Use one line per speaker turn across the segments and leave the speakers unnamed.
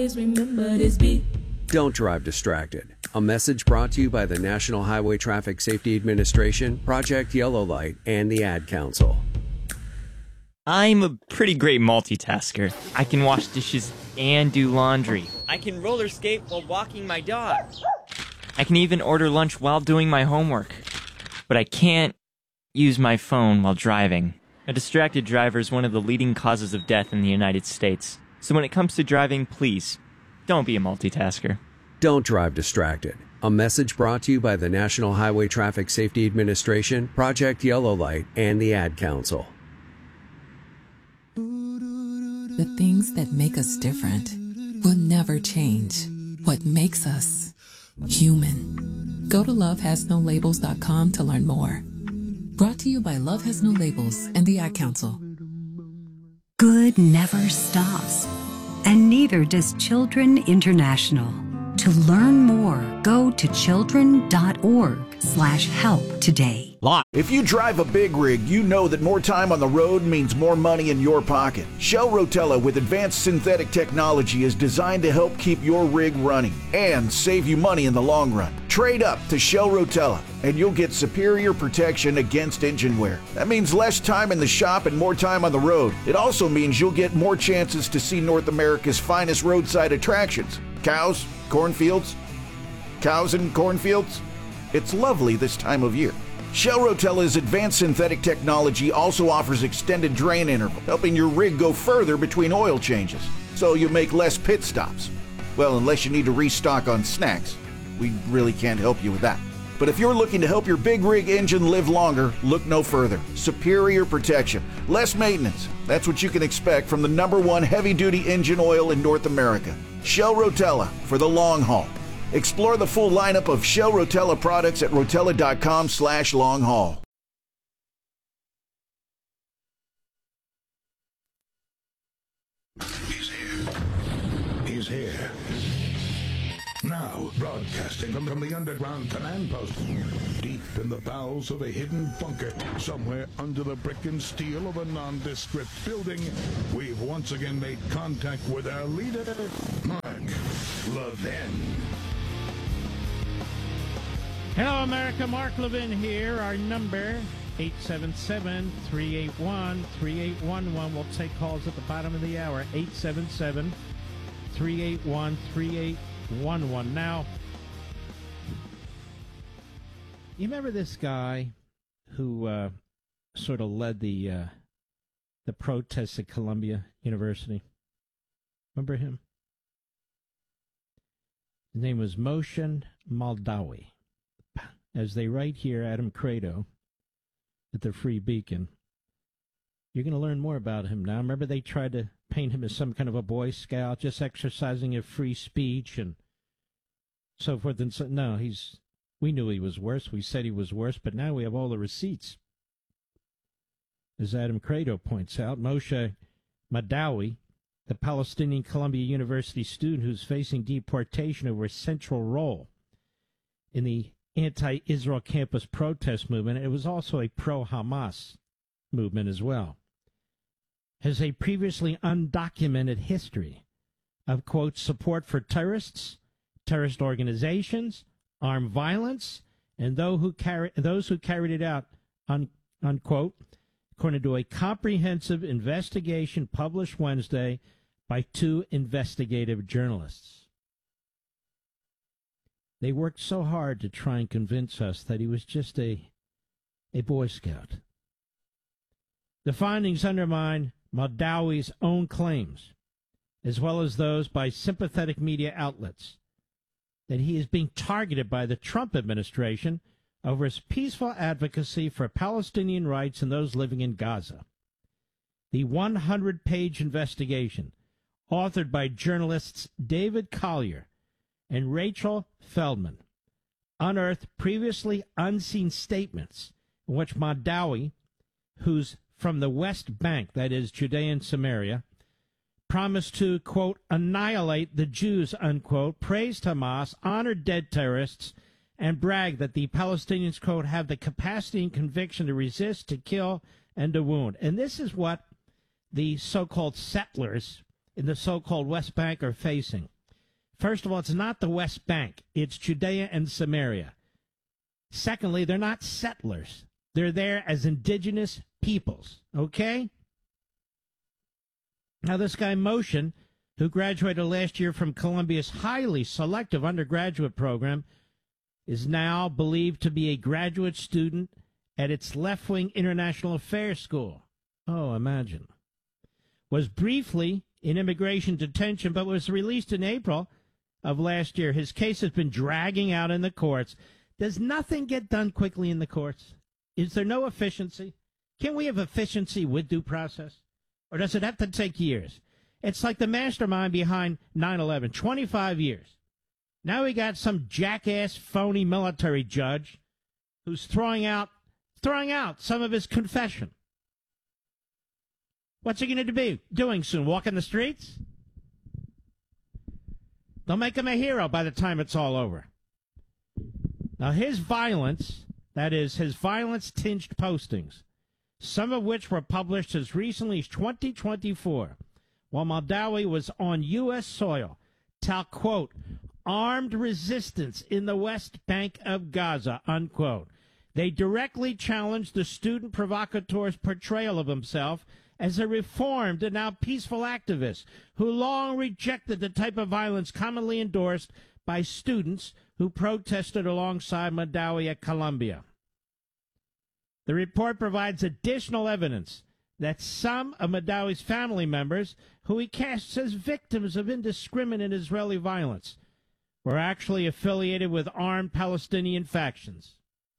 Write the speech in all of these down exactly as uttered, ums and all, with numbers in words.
Remember this beat.
Don't drive distracted. A message brought to you by the National Highway Traffic Safety Administration, Project Yellow Light, and the Ad Council.
I'm a pretty great multitasker. I can wash dishes and do laundry. I can roller skate while walking my dog. I can even order lunch while doing my homework. But I can't use my phone while driving. A distracted driver is one of the leading causes of death in the United States. So when it comes to driving, please, don't be a multitasker.
Don't drive distracted. A message brought to you by the National Highway Traffic Safety Administration, Project Yellow Light, and the Ad Council.
The things that make us different will never change. What makes us human. Go to love has no labels dot com to learn more. Brought to you by Love Has No Labels and the Ad Council.
Good never stops, and neither does Children International. To learn more, go to children dot org slash help today.
If you drive a big rig, you know that more time on the road means more money in your pocket. Shell Rotella with advanced synthetic technology is designed to help keep your rig running and save you money in the long run. Trade up to Shell Rotella and you'll get superior protection against engine wear. That means less time in the shop and more time on the road. It also means you'll get more chances to see North America's finest roadside attractions. Cows, cornfields, cows and cornfields. It's lovely this time of year. Shell Rotella's advanced synthetic technology also offers extended drain interval, helping your rig go further between oil changes, so you make less pit stops. Well, unless you need to restock on snacks. We really can't help you with that. But if you're looking to help your big rig engine live longer, look no further. Superior protection, less maintenance. That's what you can expect from the number one heavy-duty engine oil in North America. Shell Rotella for the long haul. Explore the full lineup of Shell Rotella products at rotella dot com slash long haul.
He's here. He's here. Now, broadcasting from, from the underground command post, deep in the bowels of a hidden bunker, somewhere under the brick and steel of a nondescript building, we've once again made contact with our leader, Mark Levin.
Hello, America. Mark Levin here. Our number, eight seven seven, three eight one, three eight one one. We'll take calls at the bottom of the hour, eight seven seven, three eight one, three eight one one. Now, you remember this guy who uh, sort of led the uh, the protests at Columbia University? Remember him? His name was Moshe Moldawi. As they write here, Adam Credo at the Free Beacon, you're going to learn more about him now. Remember, they tried to paint him as some kind of a Boy Scout, just exercising a free speech and so forth. And so, no, he's. We knew he was worse. We said he was worse, but now we have all the receipts. As Adam Credo points out, Moshe Madawi, the Palestinian Columbia University student who's facing deportation over a central role in the anti-Israel campus protest movement, it was also a pro-Hamas movement as well, has a previously undocumented history of, quote, support for terrorists, terrorist organizations, armed violence, and those who, carry, those who carried it out, un, unquote, according to a comprehensive investigation published Wednesday by two investigative journalists. They worked so hard to try and convince us that he was just a, a Boy Scout. The findings undermine Moldawi's own claims, as well as those by sympathetic media outlets, that he is being targeted by the Trump administration over his peaceful advocacy for Palestinian rights and those living in Gaza. The one hundred page investigation, authored by journalists David Collier and Rachel Feldman, unearthed previously unseen statements in which Moldawi, who's from the West Bank, that is Judea and Samaria, promised to, quote, annihilate the Jews, unquote, praised Hamas, honored dead terrorists, and bragged that the Palestinians, quote, have the capacity and conviction to resist, to kill, and to wound. And this is what the so-called settlers in the so-called West Bank are facing. First of all, it's not the West Bank. It's Judea and Samaria. Secondly, they're not settlers. They're there as indigenous peoples, okay? Now, this guy Moshe, who graduated last year from Columbia's highly selective undergraduate program, is now believed to be a graduate student at its left-wing international affairs school. Oh, imagine. Was briefly in immigration detention, but was released in April of last year. His case has been dragging out in the courts. Does nothing get done quickly in the courts? Is there no efficiency? Can we have efficiency with due process? Or does it have to take years? It's like the mastermind behind nine eleven, twenty-five years. Now we got some jackass, phony military judge who's throwing out, throwing out some of his confession. What's he going to be doing soon? Walking the streets? They'll make him a hero by the time it's all over. Now, his violence, that is, his violence-tinged postings, some of which were published as recently as twenty twenty-four, while Maldawi was on U S soil, tout, quote, armed resistance in the West Bank of Gaza, unquote. They directly challenged the student provocateur's portrayal of himself as a reformed and now peaceful activist who long rejected the type of violence commonly endorsed by students who protested alongside Maldawi at Columbia. The report provides additional evidence that some of Maldawi's family members, who he casts as victims of indiscriminate Israeli violence, were actually affiliated with armed Palestinian factions.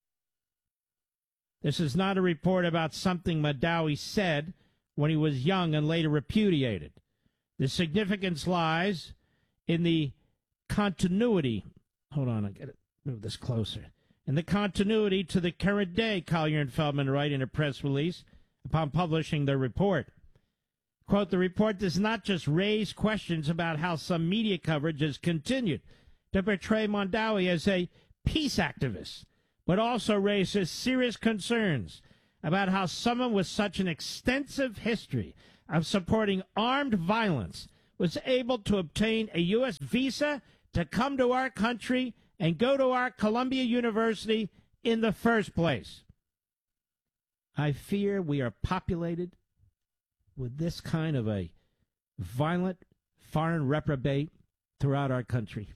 This is not a report about something Maldawi said when he was young and later repudiated. The significance lies in the continuity. Hold on, I got to move this closer. In the continuity to the current day, Collier and Feldman write in a press release upon publishing their report. Quote, the report does not just raise questions about how some media coverage has continued to portray Maldawi as a peace activist, but also raises serious concerns about how someone with such an extensive history of supporting armed violence was able to obtain a U S visa to come to our country and go to our Columbia University in the first place. I fear we are populated with this kind of a violent foreign reprobate throughout our country.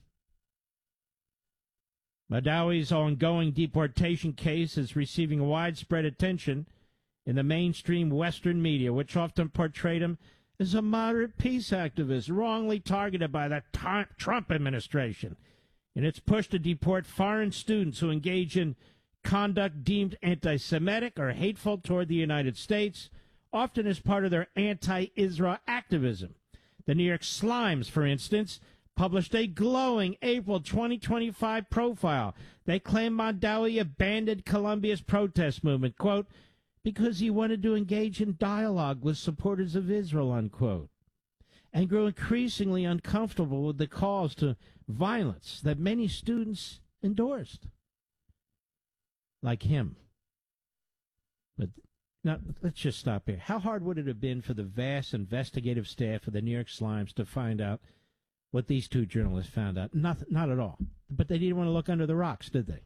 Maldawi's ongoing deportation case is receiving widespread attention in the mainstream Western media, which often portrayed him as a moderate peace activist, wrongly targeted by the Trump administration in its push to deport foreign students who engage in conduct deemed anti-Semitic or hateful toward the United States, often as part of their anti-Israel activism. The New York Slimes, for instance, published a glowing April twenty twenty-five profile. They claim Maldawi abandoned Columbia's protest movement, quote, because he wanted to engage in dialogue with supporters of Israel, unquote, and grew increasingly uncomfortable with the calls to violence that many students endorsed, like him. But now, let's just stop here. How hard would it have been for the vast investigative staff of the New York Slimes to find out what these two journalists found out? Not, not at all. But they didn't want to look under the rocks, did they?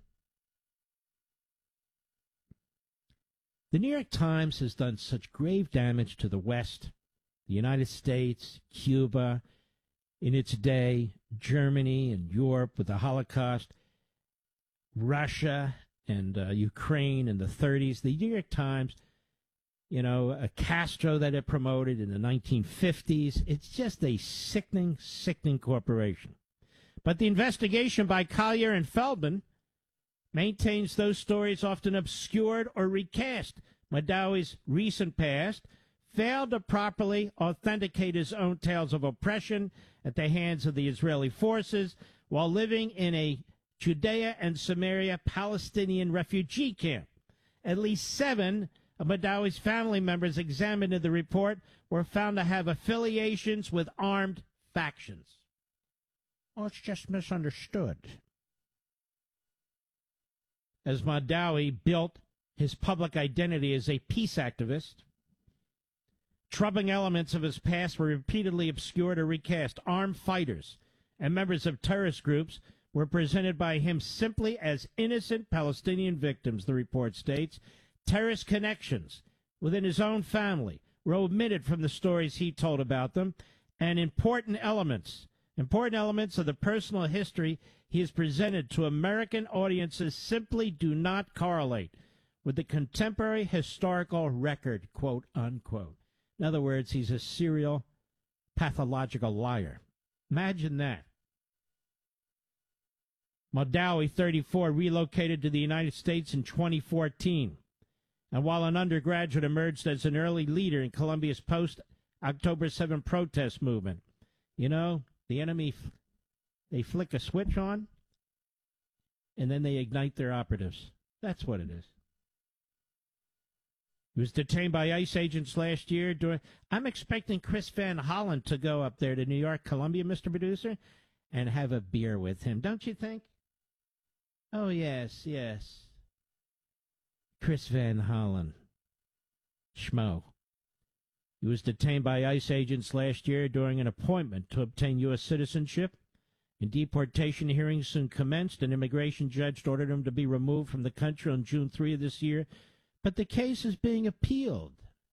The New York Times has done such grave damage to the West, the United States, Cuba, in its day, Germany and Europe with the Holocaust, Russia and uh, Ukraine in the thirties. The New York Times, you know, uh, Castro that it promoted in the nineteen fifties. It's just a sickening, sickening corporation. But the investigation by Collier and Feldman maintains those stories often obscured or recast. Maldawi's recent past failed to properly authenticate his own tales of oppression at the hands of the Israeli forces while living in a Judea and Samaria Palestinian refugee camp. At least seven of Maldawi's family members examined in the report were found to have affiliations with armed factions. Oh, it's just misunderstood. As Maldawi built his public identity as a peace activist, Troubling elements of his past were repeatedly obscured or recast. Armed fighters and members of terrorist groups were presented by him simply as innocent Palestinian victims, the report states. Terrorist connections within his own family were omitted from the stories he told about them, and important elements, important elements of the personal history he has presented to American audiences simply do not correlate with the contemporary historical record, quote, unquote. In other words, he's a serial pathological liar. Imagine that. Muldawi, thirty-four, relocated to the United States in twenty fourteen. And while an undergraduate, emerged as an early leader in Colombia's post-October seventh protest movement. You know, the enemy, they flick a switch on, and then they ignite their operatives. That's what it is. He was detained by ICE agents last year. During, I'm expecting Chris Van Hollen to go up there to New York, Columbia, Mister Producer, and have a beer with him. Don't you think? Oh, yes, yes. Chris Van Hollen. Schmo. He was detained by ICE agents last year during an appointment to obtain U S citizenship. And deportation hearings soon commenced. An immigration judge ordered him to be removed from the country on June third of this year. But the case is being appealed.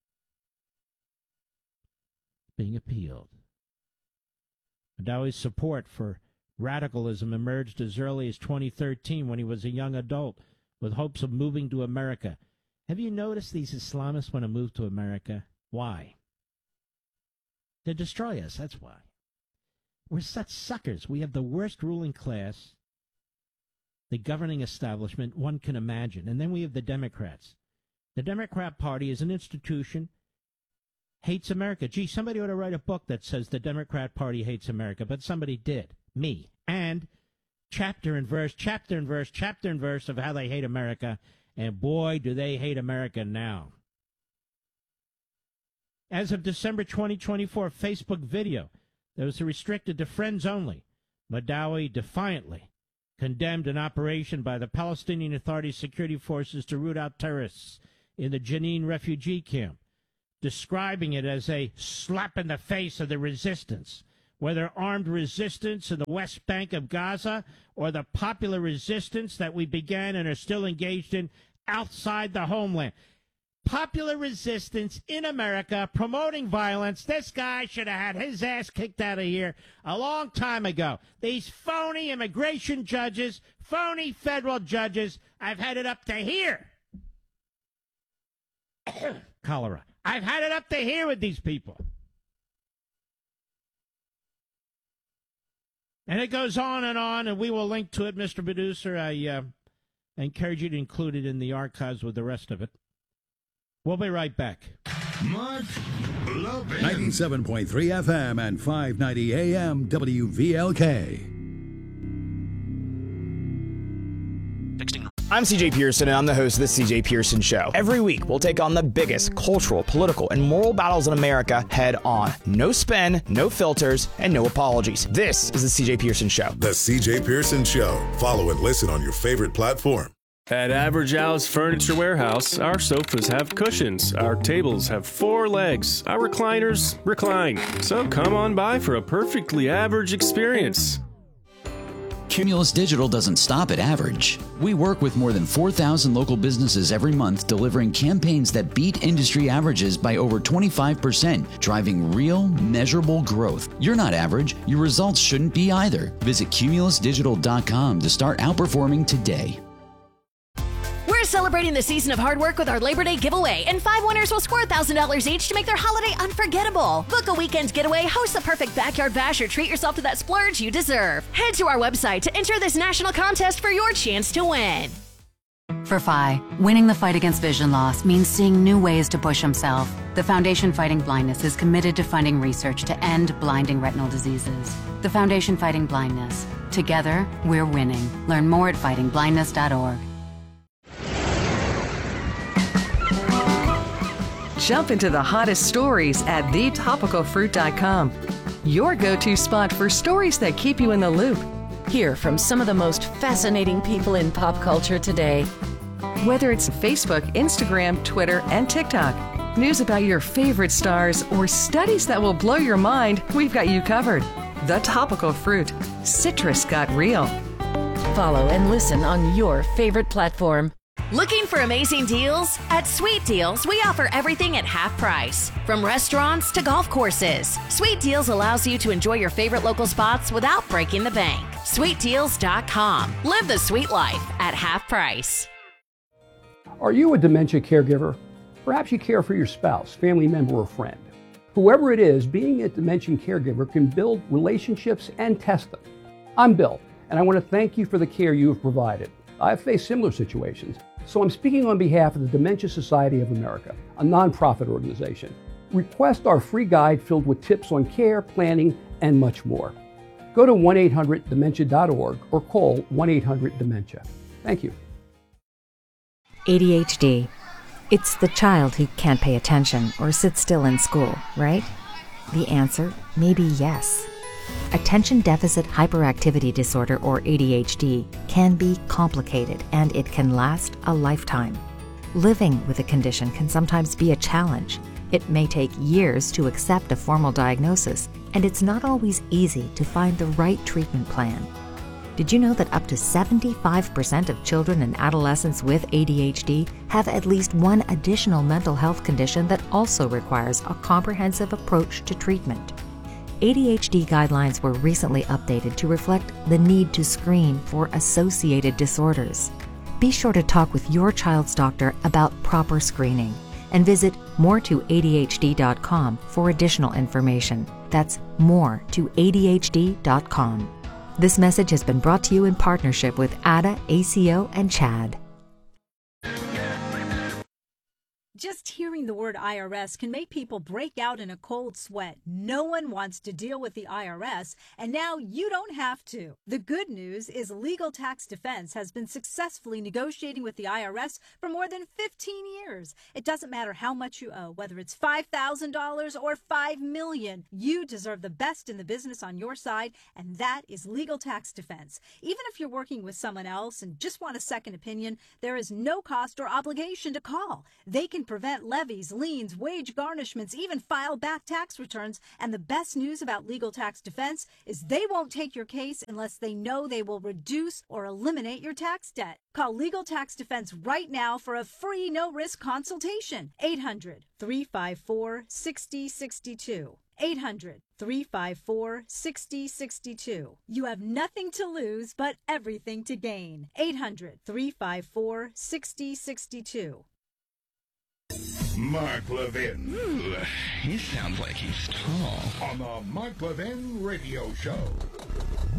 Being appealed. Muldawi's support for radicalism emerged as early as twenty thirteen when he was a young adult with hopes of moving to America. Have you noticed these Islamists want to move to America? Why? To destroy us, that's why. We're such suckers. We have the worst ruling class, the governing establishment one can imagine. And then we have the Democrats. The Democrat Party is an institution, hates America. Gee, somebody ought to write a book that says the Democrat Party hates America, but somebody did. Me. And chapter and verse, chapter and verse, chapter and verse of how they hate America. And boy, do they hate America now. As of December twenty twenty-four, Facebook video that was restricted to friends only, Muldawi defiantly condemned an operation by the Palestinian Authority's security forces to root out terrorists in the Jenin refugee camp, describing it as a slap in the face of the resistance, whether armed resistance in the West Bank of Gaza or the popular resistance that we began and are still engaged in outside the homeland. Popular resistance in America, promoting violence. This guy should have had his ass kicked out of here a long time ago. These phony immigration judges, phony federal judges, I've had it up to here. Cholera. I've had it up to here with these people. And it goes on and on, and we will link to it, Mister Producer. I uh, encourage you to include it in the archives with the rest of it. We'll be right back.
Mark Levin.
ninety-seven point three F M and five ninety A M W V L K.
I'm C J Pearson, and I'm the host of The C J Pearson Show. Every week, we'll take on the biggest cultural, political, and moral battles in America head on. No spin, no filters, and no apologies. This is The C J Pearson Show.
The C J Pearson Show. Follow and listen on your favorite platform.
At Average Al's Furniture Warehouse, our sofas have cushions, our tables have four legs, our recliners recline. So come on by for a perfectly average experience.
Cumulus Digital doesn't stop at average. We work with more than four thousand local businesses every month, delivering campaigns that beat industry averages by over twenty-five percent, driving real, measurable growth. You're not average. Your results shouldn't be either. Visit cumulus digital dot com to start outperforming today.
We're celebrating the season of hard work with our Labor Day giveaway, and five winners will score one thousand dollars each to make their holiday unforgettable. Book a weekend getaway, host the perfect backyard bash, or treat yourself to that splurge you deserve. Head to our website to enter this national contest for your chance to win.
For F I, winning the fight against vision loss means seeing new ways to push himself. The Foundation Fighting Blindness is committed to funding research to end blinding retinal diseases. The Foundation Fighting Blindness. Together, we're winning. Learn more at fighting blindness dot org.
Jump into the hottest stories at the topical fruit dot com. Your go-to spot for stories that keep you in the loop.
Hear from some of the most fascinating people in pop culture today.
Whether it's Facebook, Instagram, Twitter, and TikTok. News about your favorite stars or studies that will blow your mind, we've got you covered. The Topical Fruit. Citrus got real.
Follow and listen on your favorite platform.
Looking for amazing deals? At Sweet Deals, we offer everything at half price. From restaurants to golf courses, Sweet Deals allows you to enjoy your favorite local spots without breaking the bank. sweet deals dot com. Live the sweet life at half price.
Are you a dementia caregiver? Perhaps you care for your spouse, family member, or friend. Whoever it is, being a dementia caregiver can build relationships and test them. I'm Bill, and I want to thank you for the care you have provided. I've faced similar situations, so I'm speaking on behalf of the Dementia Society of America, a nonprofit organization. Request our free guide filled with tips on care, planning, and much more. Go to one eight hundred dementia dot org or call one eight hundred dementia. Thank you.
A D H D. It's the child who can't pay attention or sit still in school, right? The answer may be yes. Attention Deficit Hyperactivity Disorder, or A D H D, can be complicated and it can last a lifetime. Living with a condition can sometimes be a challenge. It may take years to accept a formal diagnosis, and it's not always easy to find the right treatment plan. Did you know that up to seventy-five percent of children and adolescents with A D H D have at least one additional mental health condition that also requires a comprehensive approach to treatment? A D H D guidelines were recently updated to reflect the need to screen for associated disorders. Be sure to talk with your child's doctor about proper screening and visit more to A D H D dot com for additional information. That's more to A D H D dot com. This message has been brought to you in partnership with A D A, A C O, and CHAD.
Just hearing the word I R S can make people break out in a cold sweat. No one wants to deal with the I R S, and now you don't have to. The good news is Legal Tax Defense has been successfully negotiating with the I R S for more than fifteen years. It doesn't matter how much you owe, whether it's five thousand dollars or five million dollars. You deserve the best in the business on your side, and that is Legal Tax Defense. Even if you're working with someone else and just want a second opinion, there is no cost or obligation to call. They can prevent levies, liens, wage garnishments, even file back tax returns. And the best news about Legal Tax Defense is they won't take your case unless they know they will reduce or eliminate your tax debt. Call Legal Tax Defense right now for a free no-risk consultation. eight hundred, three five four, six zero six two. eight hundred, three five four, six zero six two. You have nothing to lose but everything to gain. eight hundred, three five four, six zero six two.
Mark Levin.
Ooh, he sounds like he's tall.
On the Mark Levin Radio Show.